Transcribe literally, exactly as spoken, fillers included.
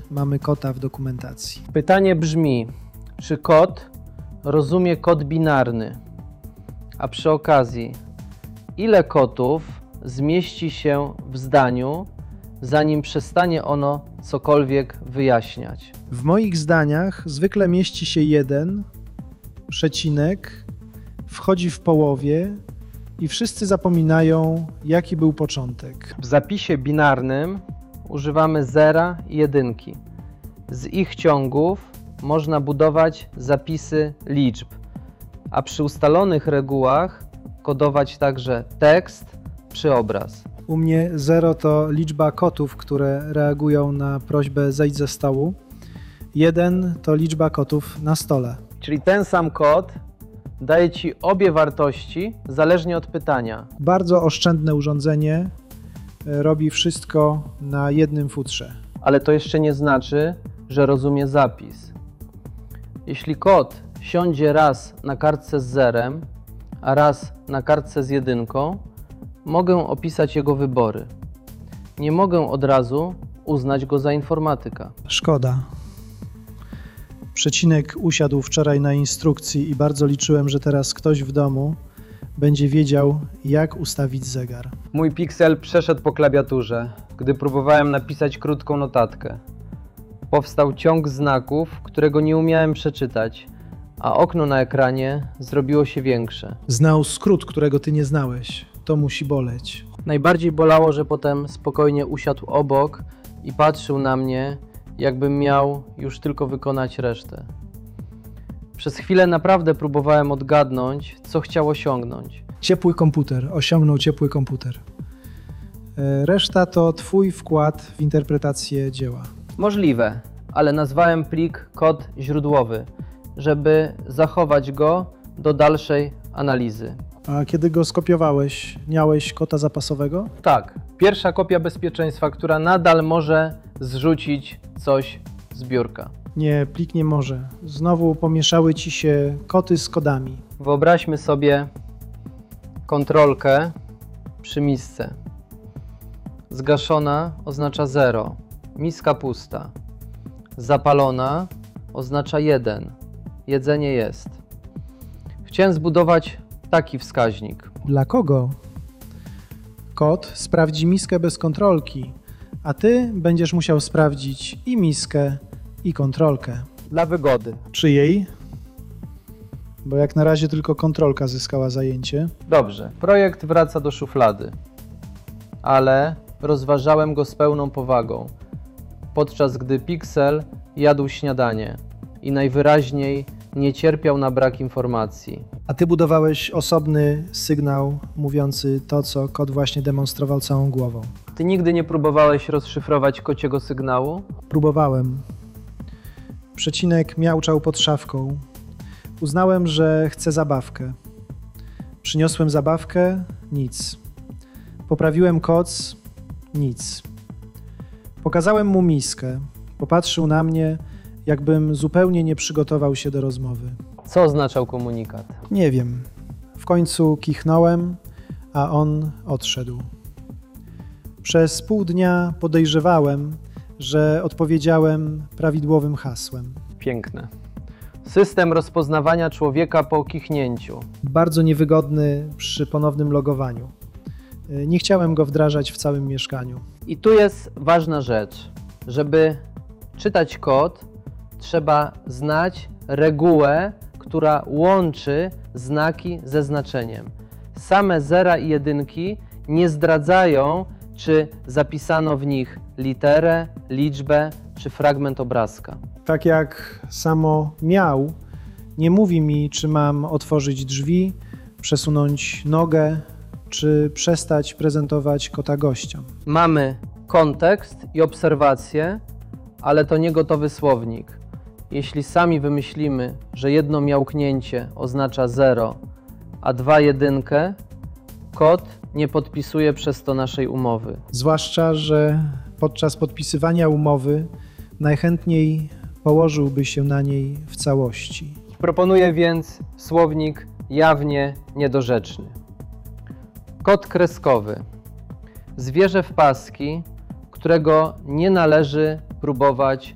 mamy kota w dokumentacji. Pytanie brzmi, czy kot rozumie kod binarny? A przy okazji, ile kotów zmieści się w zdaniu, zanim przestanie ono cokolwiek wyjaśniać? W moich zdaniach zwykle mieści się jeden, przecinek, wchodzi w połowie i wszyscy zapominają, jaki był początek. W zapisie binarnym używamy zera i jedynki. Z ich ciągów można budować zapisy liczb, a przy ustalonych regułach kodować także tekst czy obraz. U mnie zero to liczba kotów, które reagują na prośbę zejdź ze stołu. jeden to liczba kotów na stole. Czyli ten sam kod daje Ci obie wartości zależnie od pytania. Bardzo oszczędne urządzenie robi wszystko na jednym futrze. Ale to jeszcze nie znaczy, że rozumie zapis. Jeśli kod siądzie raz na kartce z zerem, a raz na kartce z jedynką, mogę opisać jego wybory. Nie mogę od razu uznać go za informatyka. Szkoda. Przecinek usiadł wczoraj na instrukcji i bardzo liczyłem, że teraz ktoś w domu będzie wiedział, jak ustawić zegar. Mój Pixel przeszedł po klawiaturze, gdy próbowałem napisać krótką notatkę. Powstał ciąg znaków, którego nie umiałem przeczytać, a okno na ekranie zrobiło się większe. Znał skrót, którego ty nie znałeś. To musi boleć. Najbardziej bolało, że potem spokojnie usiadł obok i patrzył na mnie, jakbym miał już tylko wykonać resztę. Przez chwilę naprawdę próbowałem odgadnąć, co chciał osiągnąć. Ciepły komputer. Osiągnął ciepły komputer. Reszta to twój wkład w interpretację dzieła. Możliwe, ale nazwałem plik kod źródłowy, żeby zachować go do dalszej analizy. A kiedy go skopiowałeś, miałeś kota zapasowego? Tak, pierwsza kopia bezpieczeństwa, która nadal może zrzucić coś z biurka. Nie, plik nie może. Znowu pomieszały ci się koty z kodami. Wyobraźmy sobie kontrolkę przy misce. Zgaszona oznacza zero, miska pusta. Zapalona oznacza jeden, jedzenie jest. Chciałem zbudować taki wskaźnik. Dla kogo? Kot sprawdzi miskę bez kontrolki, a ty będziesz musiał sprawdzić i miskę, i kontrolkę. Dla wygody. Czyjej? Bo jak na razie tylko kontrolka zyskała zajęcie. Dobrze, projekt wraca do szuflady, ale rozważałem go z pełną powagą, podczas gdy Pixel jadł śniadanie i najwyraźniej nie cierpiał na brak informacji. A ty budowałeś osobny sygnał mówiący to, co kot właśnie demonstrował całą głową. Ty nigdy nie próbowałeś rozszyfrować kociego sygnału? Próbowałem. Przecinek miauczał pod szafką. Uznałem, że chcę zabawkę. Przyniosłem zabawkę, nic. Poprawiłem koc, nic. Pokazałem mu miskę. Popatrzył na mnie, jakbym zupełnie nie przygotował się do rozmowy. Co oznaczał komunikat? Nie wiem. W końcu kichnąłem, a on odszedł. Przez pół dnia podejrzewałem, że odpowiedziałem prawidłowym hasłem. Piękne. System rozpoznawania człowieka po kichnięciu. Bardzo niewygodny przy ponownym logowaniu. Nie chciałem go wdrażać w całym mieszkaniu. I tu jest ważna rzecz. Żeby czytać kod, trzeba znać regułę, która łączy znaki ze znaczeniem. Same zera i jedynki nie zdradzają, czy zapisano w nich literę, liczbę, czy fragment obrazka. Tak jak samo miał, nie mówi mi, czy mam otworzyć drzwi, przesunąć nogę, czy przestać prezentować kota gościom. Mamy kontekst i obserwację, ale to nie gotowy słownik. Jeśli sami wymyślimy, że jedno miałknięcie oznacza zero, a dwa jedynkę, kod nie podpisuje przez to naszej umowy. Zwłaszcza, że podczas podpisywania umowy najchętniej położyłby się na niej w całości. Proponuję więc słownik jawnie niedorzeczny. Kod kreskowy. Zwierzę w paski, którego nie należy próbować